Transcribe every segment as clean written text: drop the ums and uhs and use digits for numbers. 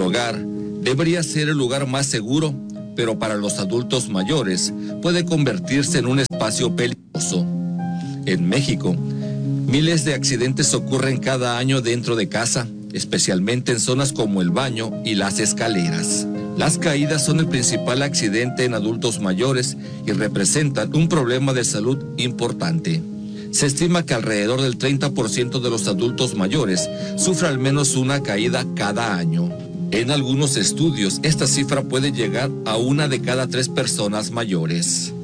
hogar debería ser el lugar más seguro, pero para los adultos mayores puede convertirse en un espacio peligroso. En México, miles de accidentes ocurren cada año dentro de casa, especialmente en zonas como el baño y las escaleras. Las caídas son el principal accidente en adultos mayores y representan un problema de salud importante. Se estima que alrededor del 30% de los adultos mayores sufre al menos una caída cada año. En algunos estudios, esta cifra puede llegar a 1 de cada 3 personas mayores.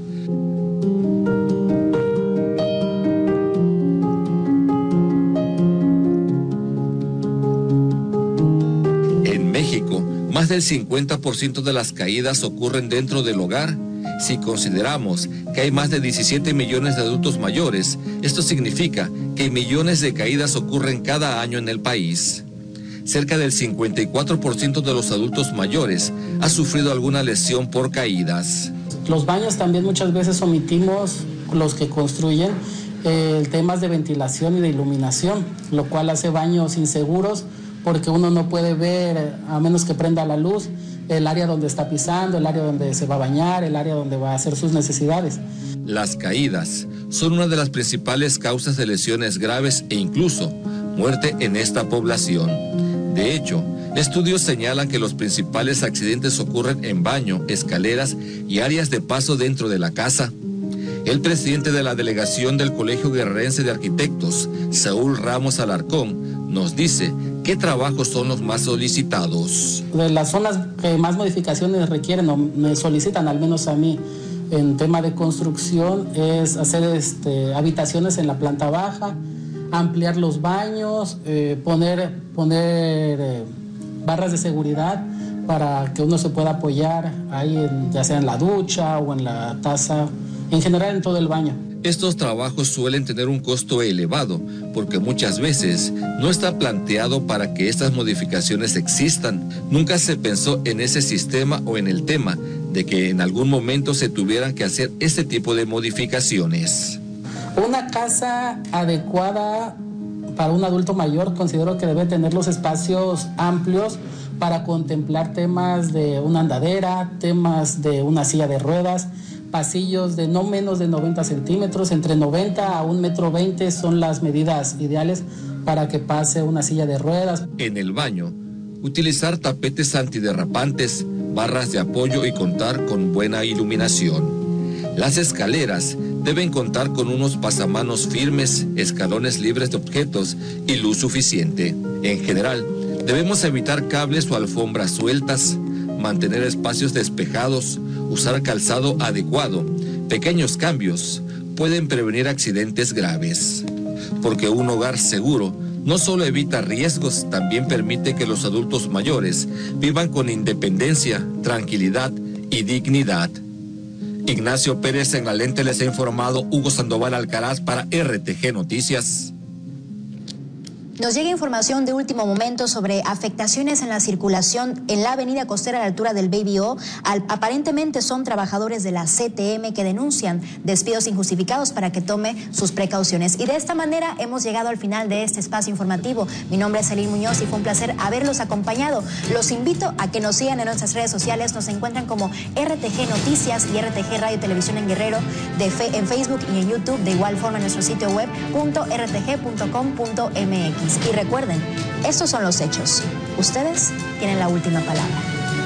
En México, más del 50% de las caídas ocurren dentro del hogar. Si consideramos que hay más de 17 millones de adultos mayores, esto significa que millones de caídas ocurren cada año en el país. Cerca del 54% de los adultos mayores ha sufrido alguna lesión por caídas. Los baños también muchas veces omitimos, los que construyen, temas de ventilación y de iluminación, lo cual hace baños inseguros porque uno no puede ver, a menos que prenda la luz, el área donde está pisando, el área donde se va a bañar, el área donde va a hacer sus necesidades. Las caídas son una de las principales causas de lesiones graves e incluso muerte en esta población. De hecho, estudios señalan que los principales accidentes ocurren en baño, escaleras y áreas de paso dentro de la casa. El presidente de la delegación del Colegio Guerrerense de Arquitectos, Saúl Ramos Alarcón, nos dice qué trabajos son los más solicitados. De las zonas que más modificaciones requieren o me solicitan, al menos a mí, en tema de construcción, es hacer habitaciones en la planta baja, ampliar los baños, poner barras de seguridad para que uno se pueda apoyar ahí, ya sea en la ducha o en la taza, en general en todo el baño. Estos trabajos suelen tener un costo elevado porque muchas veces no está planteado para que estas modificaciones existan. Nunca se pensó en ese sistema o en el tema de que en algún momento se tuvieran que hacer este tipo de modificaciones. Una casa adecuada para un adulto mayor considero que debe tener los espacios amplios para contemplar temas de una andadera, temas de una silla de ruedas, pasillos de no menos de 90 centímetros, entre 90 a 1,20 m son las medidas ideales para que pase una silla de ruedas. En el baño, utilizar tapetes antiderrapantes, barras de apoyo y contar con buena iluminación. Las escaleras deben contar con unos pasamanos firmes, escalones libres de objetos y luz suficiente. En general, debemos evitar cables o alfombras sueltas, mantener espacios despejados, usar calzado adecuado. Pequeños cambios pueden prevenir accidentes graves. Porque un hogar seguro no solo evita riesgos, también permite que los adultos mayores vivan con independencia, tranquilidad y dignidad. Ignacio Pérez en la lente les ha informado Hugo Sandoval Alcaraz para RTG Noticias. Nos llega información de último momento sobre afectaciones en la circulación en la avenida costera a la altura del Baby O. Aparentemente son trabajadores de la CTM que denuncian despidos injustificados para que tome sus precauciones. Y de esta manera hemos llegado al final de este espacio informativo. Mi nombre es Elin Muñoz y fue un placer haberlos acompañado. Los invito a que nos sigan en nuestras redes sociales. Nos encuentran como RTG Noticias y RTG Radio y Televisión en Guerrero en Facebook y en YouTube. De igual forma en nuestro sitio web .rtg.com.mx. Y recuerden, estos son los hechos. Ustedes tienen la última palabra.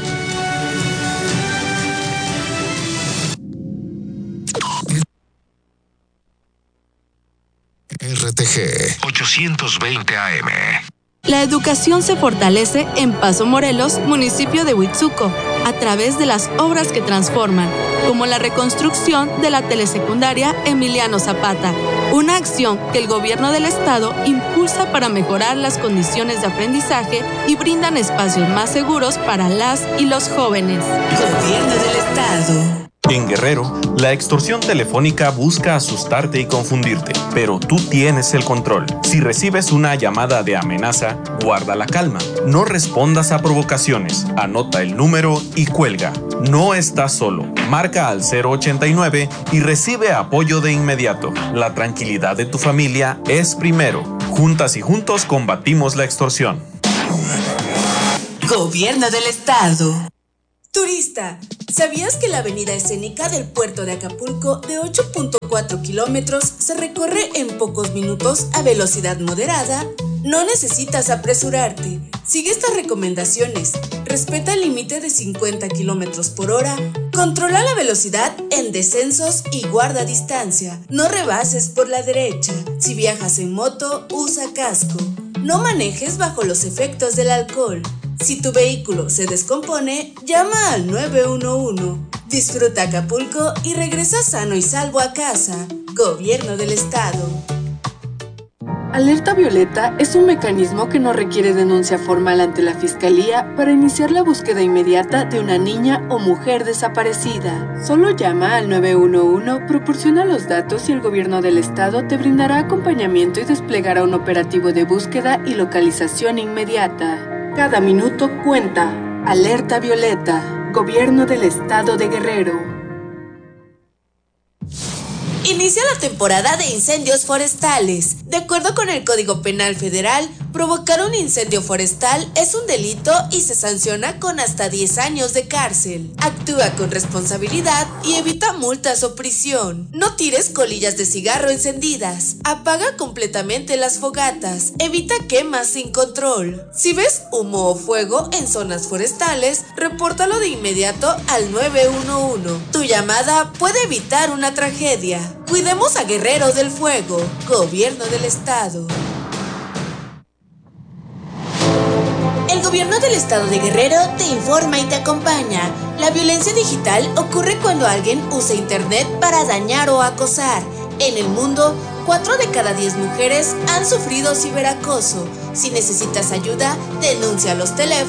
RTG 820 AM. La educación se fortalece en Paso Morelos, municipio de Huitzuco, a través de las obras que transforman, como la reconstrucción de la telesecundaria Emiliano Zapata, una acción que el gobierno del estado impulsa para mejorar las condiciones de aprendizaje y brindan espacios más seguros para las y los jóvenes. Gobierno del estado. En Guerrero, la extorsión telefónica busca asustarte y confundirte, pero tú tienes el control. Si recibes una llamada de amenaza, guarda la calma. No respondas a provocaciones. Anota el número y cuelga. No estás solo. Marca al 089 y recibe apoyo de inmediato. La tranquilidad de tu familia es primero. Juntas y juntos combatimos la extorsión. Gobierno del Estado. Turista, ¿sabías que la avenida escénica del puerto de Acapulco de 8.4 kilómetros se recorre en pocos minutos a velocidad moderada? No necesitas apresurarte. Sigue estas recomendaciones. Respeta el límite de 50 kilómetros por hora. Controla la velocidad en descensos y guarda distancia. No rebases por la derecha. Si viajas en moto, usa casco. No manejes bajo los efectos del alcohol. Si tu vehículo se descompone, llama al 911. Disfruta Acapulco y regresa sano y salvo a casa. Gobierno del Estado. Alerta Violeta es un mecanismo que no requiere denuncia formal ante la Fiscalía para iniciar la búsqueda inmediata de una niña o mujer desaparecida. Solo llama al 911, proporciona los datos y el Gobierno del Estado te brindará acompañamiento y desplegará un operativo de búsqueda y localización inmediata. Cada minuto cuenta. Alerta Violeta. Gobierno del Estado de Guerrero. Inicia la temporada de incendios forestales. De acuerdo con el Código Penal Federal, provocar un incendio forestal es un delito y se sanciona con hasta 10 años de cárcel. Actúa con responsabilidad y evita multas o prisión. No tires colillas de cigarro encendidas. Apaga completamente las fogatas. Evita quemas sin control. Si ves humo o fuego en zonas forestales, repórtalo de inmediato al 911. Tu llamada puede evitar una tragedia. Cuidemos a Guerrero del Fuego. Gobierno del Estado. El Gobierno del Estado de Guerrero te informa y te acompaña. La violencia digital ocurre cuando alguien usa internet para dañar o acosar. En el mundo, 4 de cada 10 mujeres han sufrido ciberacoso. Si necesitas ayuda, denuncia a los teléfonos